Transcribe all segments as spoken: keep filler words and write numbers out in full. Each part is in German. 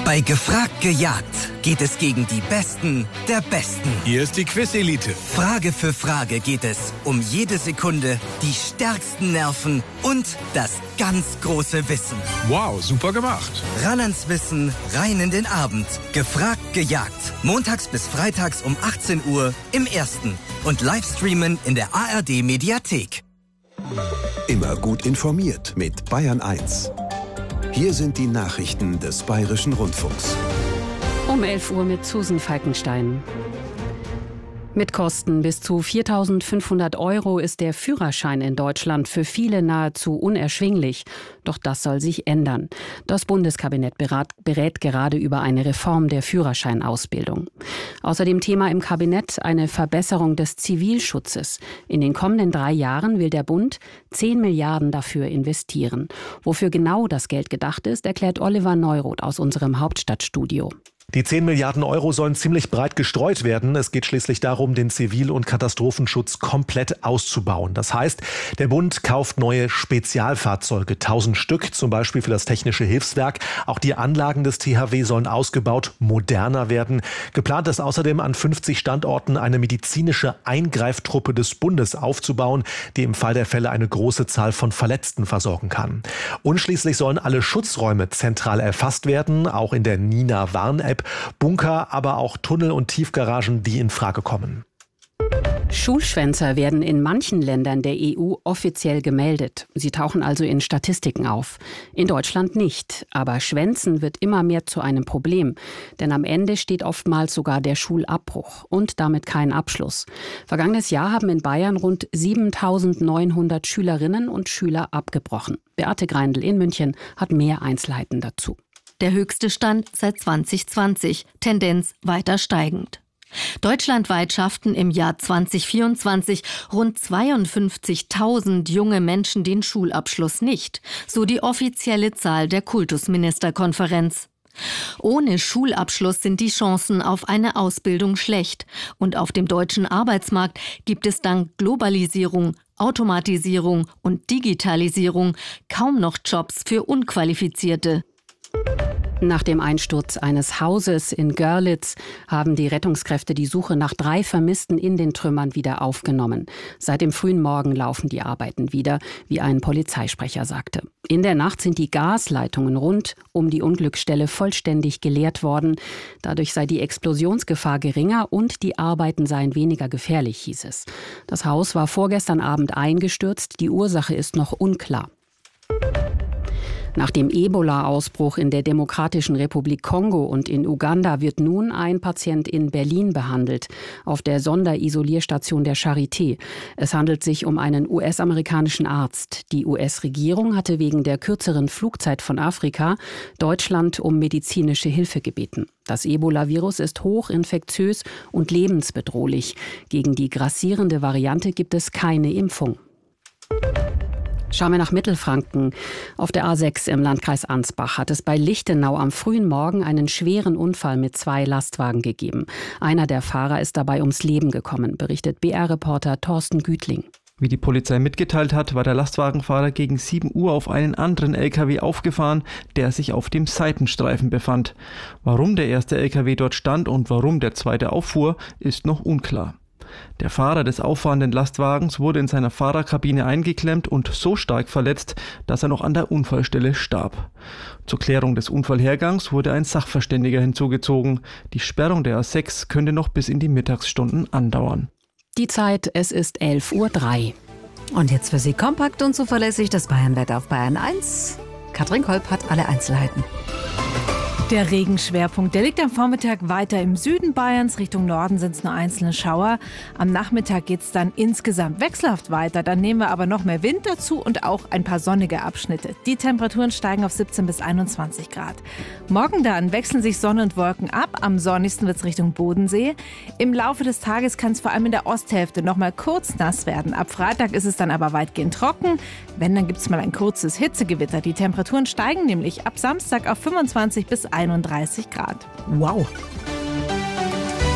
Bei Gefragt gejagt geht es gegen die Besten der Besten. Hier ist die Quiz-Elite. Frage für Frage geht es um jede Sekunde, die stärksten Nerven und das ganz große Wissen. Wow, super gemacht. Ran ans Wissen, rein in den Abend. Gefragt gejagt. Montags bis freitags um achtzehn Uhr im Ersten und Livestreamen in der A R D-Mediathek. Immer gut informiert mit Bayern eins. Hier sind die Nachrichten des Bayerischen Rundfunks. Um elf Uhr mit Susan Falkenstein. Mit Kosten bis zu viertausendfünfhundert Euro ist der Führerschein in Deutschland für viele nahezu unerschwinglich. Doch das soll sich ändern. Das Bundeskabinett berat, berät gerade über eine Reform der Führerscheinausbildung. Außerdem Thema im Kabinett eine Verbesserung des Zivilschutzes. In den kommenden drei Jahren will der Bund zehn Milliarden dafür investieren. Wofür genau das Geld gedacht ist, erklärt Oliver Neuroth aus unserem Hauptstadtstudio. Die zehn Milliarden Euro sollen ziemlich breit gestreut werden. Es geht schließlich darum, den Zivil- und Katastrophenschutz komplett auszubauen. Das heißt, der Bund kauft neue Spezialfahrzeuge, tausend Stück, zum Beispiel für das Technische Hilfswerk. Auch die Anlagen des T H W sollen ausgebaut, moderner werden. Geplant ist außerdem, an fünfzig Standorten eine medizinische Eingreiftruppe des Bundes aufzubauen, die im Fall der Fälle eine große Zahl von Verletzten versorgen kann. Und schließlich sollen alle Schutzräume zentral erfasst werden, auch in der Nina-Warn-App. Bunker, aber auch Tunnel und Tiefgaragen, die in Frage kommen. Schulschwänzer werden in manchen Ländern der E U offiziell gemeldet. Sie tauchen also in Statistiken auf. In Deutschland nicht. Aber Schwänzen wird immer mehr zu einem Problem. Denn am Ende steht oftmals sogar der Schulabbruch und damit kein Abschluss. Vergangenes Jahr haben in Bayern rund siebentausendneunhundert Schülerinnen und Schüler abgebrochen. Beate Greindl in München hat mehr Einzelheiten dazu. Der höchste Stand seit zwanzig zwanzig, Tendenz weiter steigend. Deutschlandweit schafften im Jahr zwanzig vierundzwanzig rund zweiundfünfzigtausend junge Menschen den Schulabschluss nicht, so die offizielle Zahl der Kultusministerkonferenz. Ohne Schulabschluss sind die Chancen auf eine Ausbildung schlecht. Und auf dem deutschen Arbeitsmarkt gibt es dank Globalisierung, Automatisierung und Digitalisierung kaum noch Jobs für Unqualifizierte. Nach dem Einsturz eines Hauses in Görlitz haben die Rettungskräfte die Suche nach drei Vermissten in den Trümmern wieder aufgenommen. Seit dem frühen Morgen laufen die Arbeiten wieder, wie ein Polizeisprecher sagte. In der Nacht sind die Gasleitungen rund um die Unglücksstelle vollständig geleert worden. Dadurch sei die Explosionsgefahr geringer und die Arbeiten seien weniger gefährlich, hieß es. Das Haus war vorgestern Abend eingestürzt. Die Ursache ist noch unklar. Nach dem Ebola-Ausbruch in der Demokratischen Republik Kongo und in Uganda wird nun ein Patient in Berlin behandelt, auf der Sonderisolierstation der Charité. Es handelt sich um einen U S-amerikanischen Arzt. Die U S-Regierung hatte wegen der kürzeren Flugzeit von Afrika Deutschland um medizinische Hilfe gebeten. Das Ebola-Virus ist hochinfektiös und lebensbedrohlich. Gegen die grassierende Variante gibt es keine Impfung. Schauen wir nach Mittelfranken. Auf der A sechs im Landkreis Ansbach hat es bei Lichtenau am frühen Morgen einen schweren Unfall mit zwei Lastwagen gegeben. Einer der Fahrer ist dabei ums Leben gekommen, berichtet B R-Reporter Thorsten Gütling. Wie die Polizei mitgeteilt hat, war der Lastwagenfahrer gegen sieben Uhr auf einen anderen L K W aufgefahren, der sich auf dem Seitenstreifen befand. Warum der erste L K W dort stand und warum der zweite auffuhr, ist noch unklar. Der Fahrer des auffahrenden Lastwagens wurde in seiner Fahrerkabine eingeklemmt und so stark verletzt, dass er noch an der Unfallstelle starb. Zur Klärung des Unfallhergangs wurde ein Sachverständiger hinzugezogen. Die Sperrung der A sechs könnte noch bis in die Mittagsstunden andauern. Die Zeit, es ist elf Uhr drei. Und jetzt für Sie kompakt und zuverlässig das Bayernwetter auf Bayern eins. Katrin Kolb hat alle Einzelheiten. Der Regenschwerpunkt, der liegt am Vormittag weiter im Süden Bayerns. Richtung Norden sind es nur einzelne Schauer. Am Nachmittag geht es dann insgesamt wechselhaft weiter. Dann nehmen wir aber noch mehr Wind dazu und auch ein paar sonnige Abschnitte. Die Temperaturen steigen auf siebzehn bis einundzwanzig Grad. Morgen dann wechseln sich Sonne und Wolken ab. Am sonnigsten wird es Richtung Bodensee. Im Laufe des Tages kann es vor allem in der Osthälfte noch mal kurz nass werden. Ab Freitag ist es dann aber weitgehend trocken. Wenn, dann gibt es mal ein kurzes Hitzegewitter. Die Temperaturen steigen nämlich ab Samstag auf fünfundzwanzig bis einunddreißig Grad. Wow.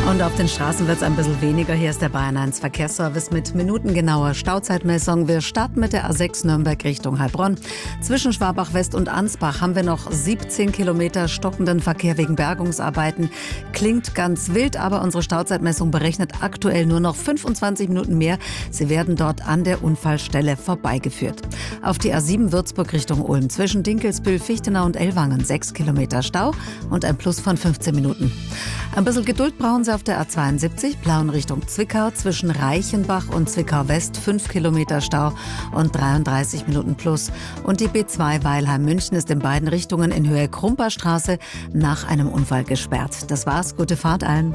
Und auf den Straßen wird es ein bisschen weniger. Hier ist der Bayern eins Verkehrsservice mit minutengenauer Stauzeitmessung. Wir starten mit der A sechs Nürnberg Richtung Heilbronn. Zwischen Schwabach-West und Ansbach haben wir noch siebzehn Kilometer stockenden Verkehr wegen Bergungsarbeiten. Klingt ganz wild, aber unsere Stauzeitmessung berechnet aktuell nur noch fünfundzwanzig Minuten mehr. Sie werden dort an der Unfallstelle vorbeigeführt. Auf die A sieben Würzburg Richtung Ulm. Zwischen Dinkelsbühl, Fichtenau und Ellwangen sechs Kilometer Stau und ein Plus von fünfzehn Minuten. Ein bisschen Geduld brauchen Sie auf der A zweiundsiebzig, Plauen Richtung Zwickau, zwischen Reichenbach und Zwickau West fünf Kilometer Stau und dreiunddreißig Minuten plus. Und die B zwei Weilheim-München ist in beiden Richtungen in Höhe Krumperstraße nach einem Unfall gesperrt. Das war's, gute Fahrt allen.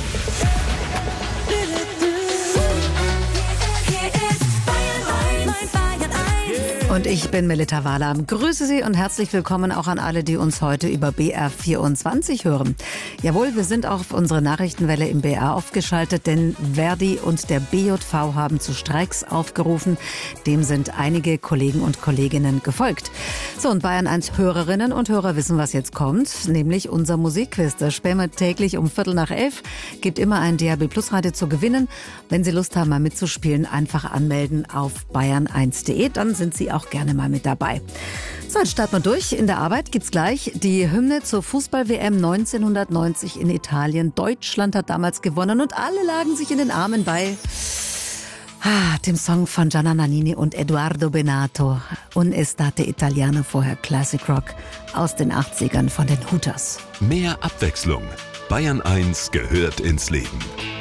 Und ich bin Melita Wahler. Grüße Sie und herzlich willkommen auch an alle, die uns heute über B R vierundzwanzig hören. Jawohl, wir sind auch auf unsere Nachrichtenwelle im B R aufgeschaltet, denn Verdi und der B J V haben zu Streiks aufgerufen. Dem sind einige Kollegen und Kolleginnen gefolgt. So, und Bayern eins Hörerinnen und Hörer wissen, was jetzt kommt, nämlich unser Musikquiz. Das spielen wir täglich um Viertel nach elf. Gibt immer ein D A B Plus Radio zu gewinnen. Wenn Sie Lust haben, mal mitzuspielen, einfach anmelden auf bayern eins punkt de. Dann sind Sie auch gerne mal mit dabei. So, jetzt starten wir durch. In der Arbeit gibt's gleich die Hymne zur Fußball-W M neunzehnhundertneunzig in Italien. Deutschland hat damals gewonnen und alle lagen sich in den Armen bei ah, dem Song von Gianna Nannini und Edoardo Bennato. Un'estate italiana, vorher Classic Rock aus den achtzigern von den Hooters. Mehr Abwechslung. Bayern eins gehört ins Leben.